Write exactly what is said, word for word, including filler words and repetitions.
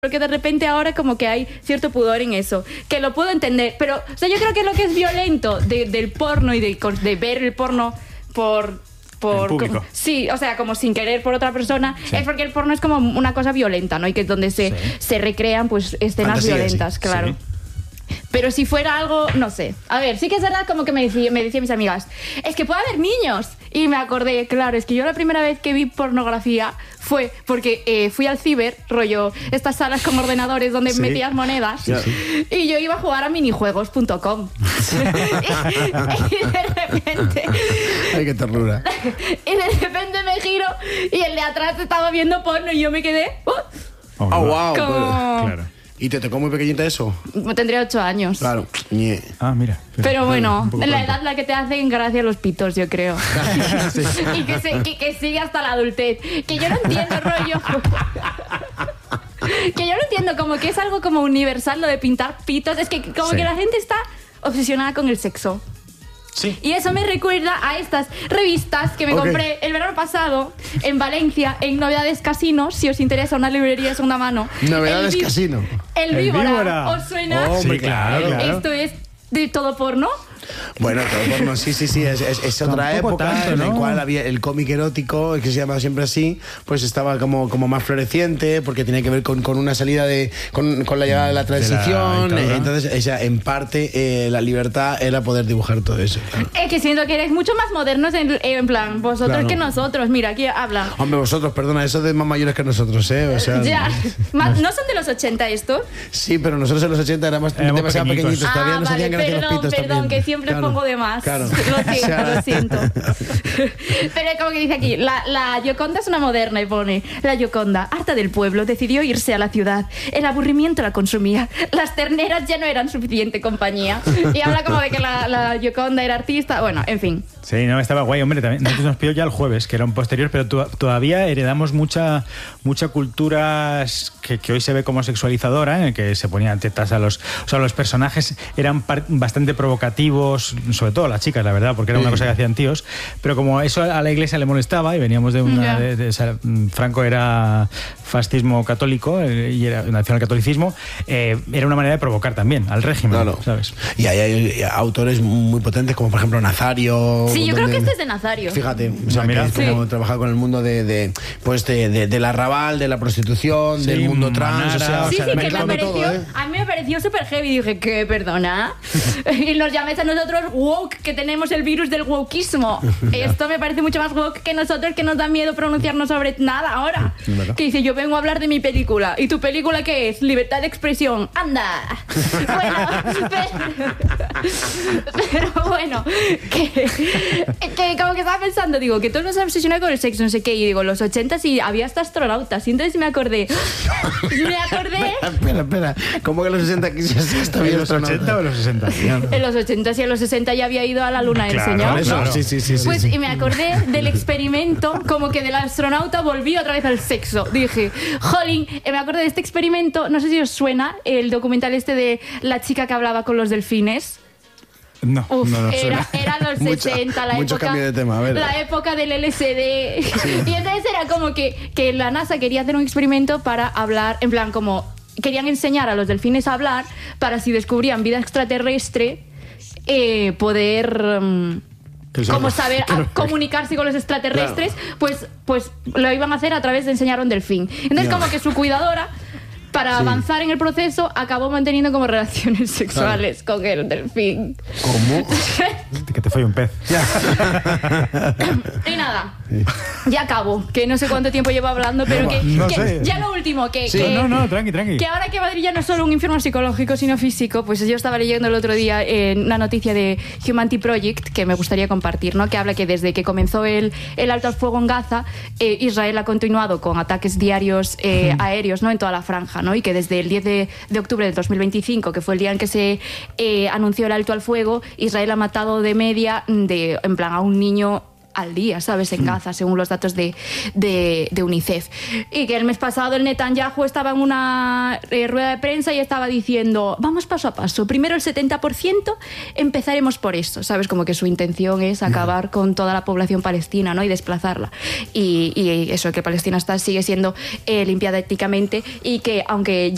Porque de repente ahora como que hay cierto pudor en eso, que lo puedo entender, pero o sea, yo creo que lo que es violento de, del porno y de, de ver el porno por... por público. Como, sí, o sea, como sin querer por otra persona, sí. Es porque el porno es como una cosa violenta, ¿no? Y que es donde se, sí. se recrean pues escenas Fantasía, violentas, sí. claro. Sí. Pero si fuera algo, no sé. A ver, sí que es verdad como que me decían me decía mis amigas, es que puede haber niños. Y me acordé, claro, es que yo la primera vez que vi pornografía fue porque eh, fui al ciber, rollo, estas salas con ordenadores donde sí. metías monedas, sí, sí. y yo iba a jugar a minijuegos punto com. y, y de repente... ¡Ay, qué ternura! Y de repente me giro y el de atrás estaba viendo porno y yo me quedé... Uh, ¡Oh, wow! Como... Claro. ¿Y te tocó muy pequeñita eso? Tendría ocho años. Claro. Nie. Ah, mira. Pero, pero bueno, la pronto. edad la que te hacen gracia los pitos, yo creo. sí. Y que, se, que, que sigue hasta la adultez. Que yo no entiendo, rollo. Que yo no entiendo, como que es algo como universal lo de pintar pitos. Es que como sí. que la gente está obsesionada con el sexo. Sí. Y eso me recuerda a estas revistas que me okay. compré el verano pasado en Valencia, en Novedades Casino. Si os interesa una librería de segunda mano. Novedades el Casino. El, el Víbora. Víbora. ¿Os suena? Oh, sí, claro, claro. Esto es de todo porno. Bueno, todo porno, sí, sí, sí, es, es, es otra época tanto, ¿no? en la cual había el cómic erótico, que se llamaba siempre así, pues estaba como, como más floreciente, porque tenía que ver con, con una salida de, con, con la llegada de la transición, de la entonces, o sea, en parte, eh, la libertad era poder dibujar todo eso. Claro. Es que siento que eres mucho más modernos en, en plan, vosotros claro. que nosotros, mira, aquí habla. Hombre, vosotros, perdona, eso de más mayores que nosotros, ¿eh? O sea, ya, ¿no son de los ochenta estos? Sí, pero nosotros en los ochenta éramos demasiado pequeñitos, pequeñitos. todavía ah, nos vale, hacían gracia perdón, los pitos perdón, también. que siempre claro. pongo de más. Claro. Lo siento, o sea, lo siento. Pero es como que dice aquí, la, la Gioconda es una moderna y pone, la Gioconda, harta del pueblo, decidió irse a la ciudad. El aburrimiento la consumía. Las terneras ya no eran suficiente compañía. Y habla como de que la, la Gioconda era artista. Bueno, en fin. Sí, no, estaba guay, hombre. También, nosotros nos pilló ya el jueves, que era un posterior, pero tu, todavía heredamos mucha mucha cultura que, que hoy se ve como sexualizadora, en el que se ponían tetas a los... O sea, los personajes eran par, bastante provocativos, sobre todo las chicas, la verdad, porque era una cosa que hacían tíos, pero como eso a la iglesia le molestaba y veníamos de una... Yeah. De, de, de, Franco era fascismo católico eh, y era nacionalcatolicismo, eh, era una manera de provocar también al régimen, claro. ¿sabes? Y hay, hay autores muy potentes, como por ejemplo Nazario... Sí, yo creo que este es de Nazario. Fíjate, o sea, mira, que es como sí. trabajar con el mundo de, de pues de, de, del arrabal, de la prostitución, sí, del mundo trans, o sea, sí, o sea, sí, que me pareció, todo, ¿eh? a mí me pareció súper heavy. Dije, ¿qué? ¿Perdona? Y nos llamáis a nosotros woke, que tenemos el virus del wokeismo. Esto me parece mucho más woke que nosotros, que nos da miedo pronunciarnos sobre nada ahora. Que dice, yo vengo a hablar de mi película. ¿Y tu película qué es? Libertad de expresión. ¡Anda! Bueno, pero, pero bueno, que, que como que estaba pensando, digo, que todos nos obsesionan con el sexo, no sé qué, y digo, los ochenta sí había hasta astronautas, y entonces me acordé, me acordé... Espera, espera, ¿cómo que los sesenta aquí ya está bien? ¿En los ochenta o en los sesenta? En los ochenta sí, en los sesenta ya había ido a la luna claro, el señor, eso, ¿no? Sí, sí, sí. Pues, sí. y me acordé del experimento, como que del astronauta volví otra vez al sexo. Dije, jolín, me acordé de este experimento, no sé si os suena, el documental este de la chica que hablaba con los delfines. No, Uf, no, no era, era los sesenta, la mucho época, cambio de tema, a ver. La época del L S D. Sí. Y entonces era como que, que la NASA quería hacer un experimento para hablar, en plan como querían enseñar a los delfines a hablar para si descubrían vida extraterrestre, eh, poder... Um, como saber a, comunicarse con los extraterrestres, claro. pues, pues lo iban a hacer a través de enseñar a un delfín. Entonces yeah. como que su cuidadora, para sí. avanzar en el proceso, acabó manteniendo como relaciones sexuales claro. con el delfín. ¿Cómo? Que te fue un pez. Y nada, sí. ya acabo. Que no sé cuánto tiempo llevo hablando, pero no, que, no que sé. ya lo último, que, sí. que... No, no, tranqui, tranqui. Que ahora que Madrid ya no es solo un infierno psicológico, sino físico, pues yo estaba leyendo el otro día eh, una noticia de Humanity Project que me gustaría compartir, ¿no? Que habla que desde que comenzó el, el alto al fuego en Gaza, eh, Israel ha continuado con ataques diarios eh, uh-huh. aéreos, ¿no? En toda la franja, ¿no? Y que desde el diez de octubre de dos mil veinticinco, que fue el día en que se eh, anunció el alto al fuego, Israel ha matado de media, de, en plan, a un niño al día, ¿sabes? En Gaza, según los datos de, de, de UNICEF. Y que el mes pasado el Netanyahu estaba en una eh, rueda de prensa y estaba diciendo, vamos paso a paso, primero el setenta por ciento, empezaremos por esto, ¿sabes? Como que su intención es acabar no. con toda la población palestina, ¿no? Y desplazarla. Y, y eso, que Palestina está, sigue siendo eh, limpiada étnicamente y que, aunque